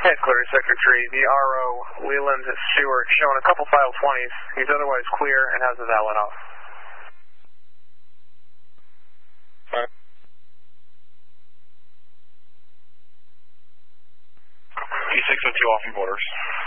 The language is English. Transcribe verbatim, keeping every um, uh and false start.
Headquarters Secretary, the R O, Leland Stewart, showing a couple file twenties. He's otherwise clear and has the valid off. Right. E six oh two off from borders.